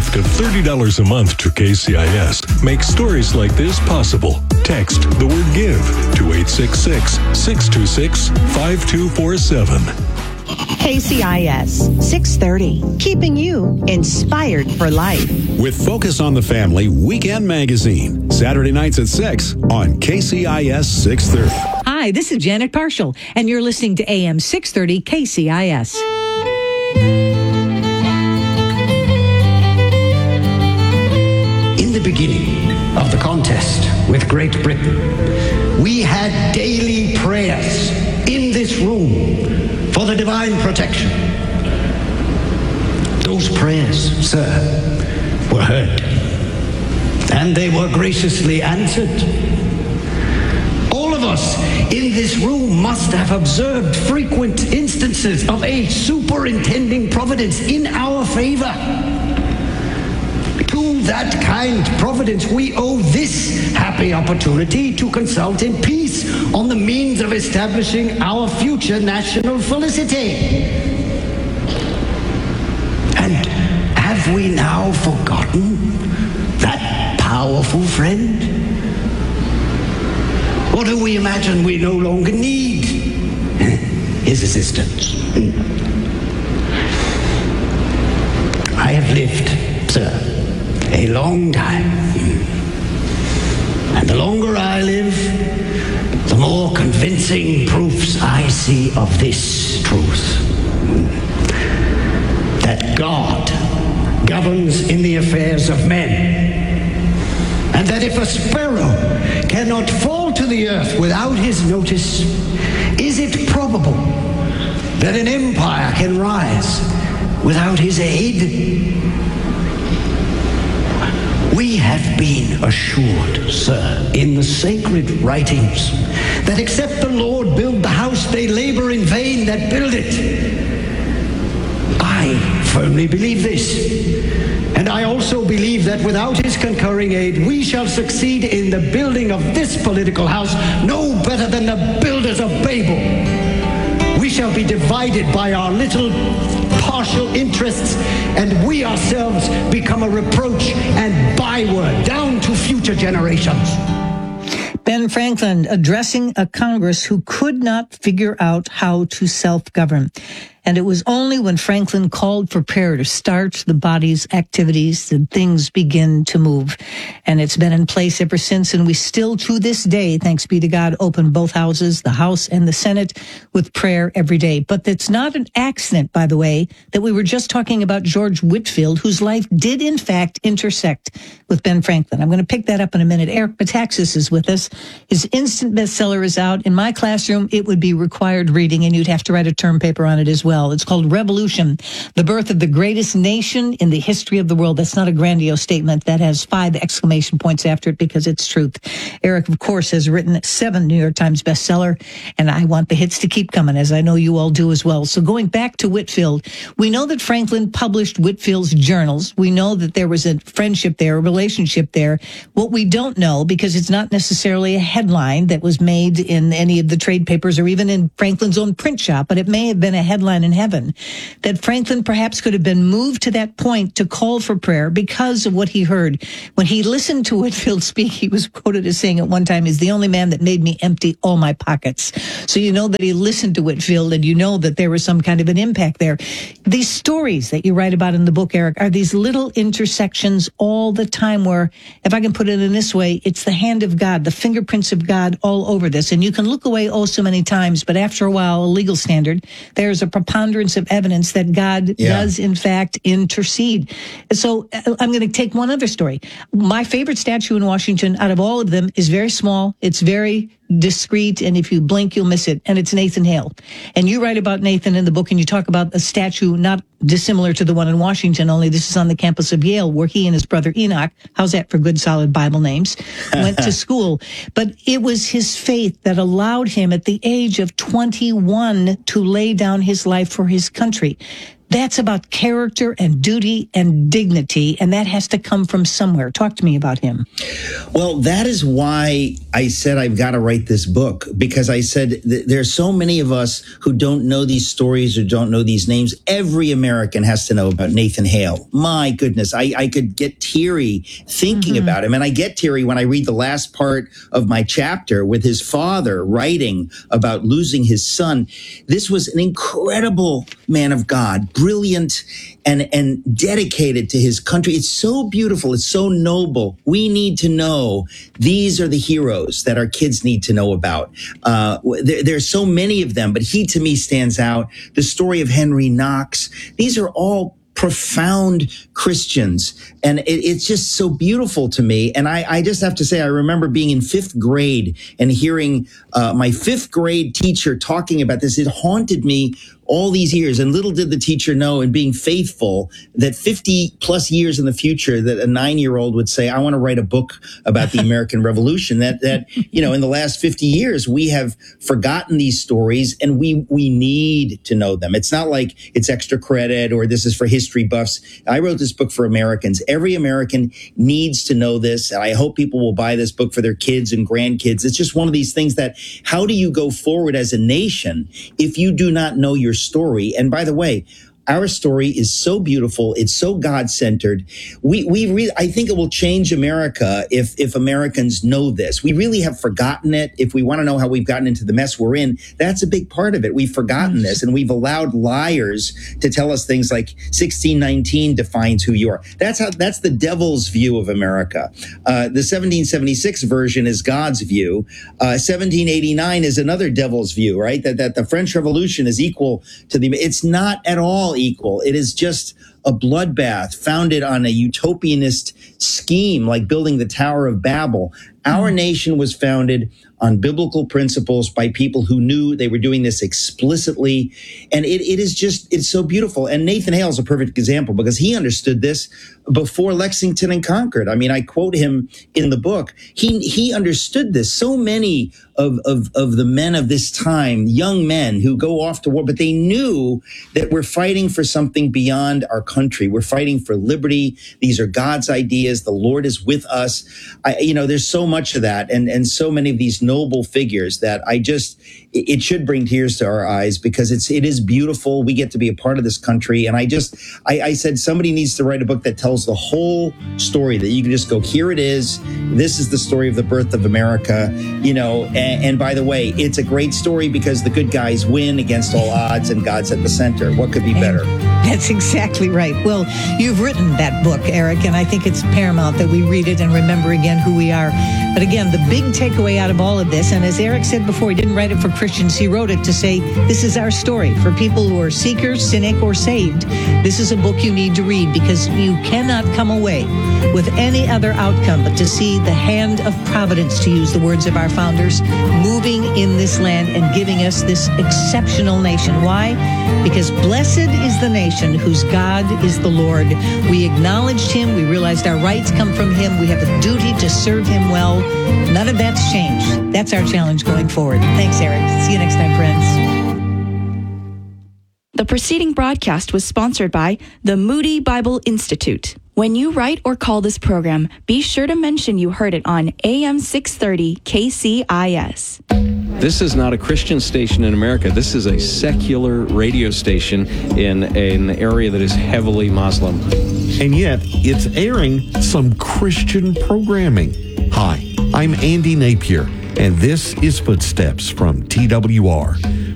gift of $30 a month to KCIS makes stories like this possible. Text the word GIVE to 866-626-5247. KCIS 630, keeping you inspired for life. With Focus on the Family Weekend Magazine, Saturday nights at 6 on KCIS 630. Hi, this is Janet Parshall, and you're listening to AM 630 KCIS. In the beginning of the contest with Great Britain, we had daily prayers in this room for the divine protection. Those prayers, sir, were heard, and they were graciously answered. All of us in this room must have observed frequent instances of a superintending providence in our favor. To that kind providence we owe this happy opportunity to consult in peace on the means of establishing our future national felicity. And have we now forgotten that powerful friend? Or do we imagine we no longer need his assistance? I have lived, sir, a long time. And the longer I live, the more convincing proofs I see of this truth. That God governs in the affairs of men. And that if a sparrow cannot fall to the earth without his notice, is it probable that an empire can rise without his aid? We have been assured, sir, in the sacred writings, that except the Lord build the house, they labor in vain that build it. I firmly believe this, and I also believe that without his concurring aid, we shall succeed in the building of this political house no better than the builders of Babel. We shall be divided by our little partial interests, and we ourselves become a reproach and byword down to future generations. Ben Franklin addressing a Congress who could not figure out how to self-govern. And it was only when Franklin called for prayer to start the body's activities that things begin to move. And it's been in place ever since, and we still, to this day, thanks be to God, open both houses, the House and the Senate, with prayer every day. But it's not an accident, by the way, that we were just talking about George Whitefield, whose life did, in fact, intersect with Ben Franklin. I'm going to pick that up in a minute. Eric Metaxas is with us. His instant bestseller is out. In my classroom, it would be required reading, and you'd have to write a term paper on it as well. It's called Revolution, the birth of the greatest nation in the history of the world. That's not a grandiose statement. That has 5 exclamation points after it because it's truth. Eric, of course, has written 7 New York Times bestseller, and I want the hits to keep coming, as I know you all do as well. So going back to Whitefield, we know that Franklin published Whitefield's journals. We know that there was a friendship there, a relationship there. What we don't know, because it's not necessarily a headline that was made in any of the trade papers or even in Franklin's own print shop, but it may have been a headline in heaven, that Franklin perhaps could have been moved to that point to call for prayer because of what he heard. When he listened to Whitefield speak, he was quoted as saying at one time, "He's the only man that made me empty all my pockets." So you know that he listened to Whitefield, and you know that there was some kind of an impact there. These stories that you write about in the book, Eric, are these little intersections all the time where, if I can put it in this way, it's the hand of God, the fingerprints of God all over this. And you can look away oh so many times, but after a while, a legal standard, there's a preponderance of evidence that God does, in fact, intercede. So I'm going to take one other story. My favorite statue in Washington out of all of them is very small. It's very discreet, and if you blink, you'll miss it. And it's Nathan Hale. And you write about Nathan in the book, and you talk about a statue not dissimilar to the one in Washington, only this is on the campus of Yale, where he and his brother Enoch, how's that for good, solid Bible names, went to school. But it was his faith that allowed him at the age of 21 to lay down his life for his country. That's about character and duty and dignity, and that has to come from somewhere. Talk to me about him. Well, that is why I said I've got to write this book, because I said there's so many of us who don't know these stories or don't know these names. Every American has to know about Nathan Hale. My goodness, I could get teary thinking about him. And I get teary when I read the last part of my chapter with his father writing about losing his son. This was an incredible man of God, brilliant and dedicated to his country. It's so beautiful. It's so noble. We need to know these are the heroes that our kids need to know about. There's so many of them, but he to me stands out. The story of Henry Knox. These are all profound Christians. And it's just so beautiful to me. And I just have to say, I remember being in 5th grade and hearing my 5th grade teacher talking about this. It haunted me all these years. And little did the teacher know, and being faithful, that 50 plus years in the future, that a 9-year-old would say, I want to write a book about the American Revolution. That, you know, in the last 50 years, we have forgotten these stories, and we need to know them. It's not like it's extra credit or this is for history buffs. I wrote this book for Americans. Every American needs to know this. And I hope people will buy this book for their kids and grandkids. It's just one of these things that, how do you go forward as a nation if you do not know your story? And by the way, our story is so beautiful. It's so God-centered. I think it will change America if Americans know this. We really have forgotten it. If we want to know how we've gotten into the mess we're in, that's a big part of it. We've forgotten this, and we've allowed liars to tell us things like 1619 defines who you are. That's the devil's view of America. The 1776 version is God's view. 1789 is another devil's view, right? That the French Revolution is equal to it's not at all equal. It is just a bloodbath founded on a utopianist scheme like building the Tower of Babel. Our nation was founded on biblical principles by people who knew they were doing this explicitly. And it's so beautiful. And Nathan Hale is a perfect example because he understood this before Lexington and Concord. I mean, I quote him in the book. He understood this. So many of the men of this time, young men who go off to war, but they knew that we're fighting for something beyond our country. We're fighting for liberty. These are God's ideas. The Lord is with us. There's so much of that and so many of these noble figures that it should bring tears to our eyes because it is beautiful. We get to be a part of this country. And I said somebody needs to write a book that tells the whole story, that you can just go, here it is. This is the story of the birth of America, and by the way, it's a great story because the good guys win against all odds and God's at the center. What could be better? That's exactly right. Well, you've written that book, Eric, and I think it's paramount that we read it and remember again who we are. But again, the big takeaway out of all of this, and as Eric said before, he didn't write it for Christians. He wrote it to say, this is our story. For people who are seekers, cynic, or saved, this is a book you need to read because you cannot come away with any other outcome but to see the hand of providence, to use the words of our founders, moving in this land and giving us this exceptional nation. Why? Because blessed is the nation whose God is the Lord. We acknowledged him. We realized our rights come from him. We have a duty to serve him well. None of that's changed. That's our challenge going forward. Thanks, Eric. See you next time, friends. The preceding broadcast was sponsored by the Moody Bible Institute. When you write or call this program, be sure to mention you heard it on AM 630 KCIS. This is not a Christian station in America. This is a secular radio station in an area that is heavily Muslim. And yet, it's airing some Christian programming. Hi, I'm Andy Napier, and this is Footsteps from TWR.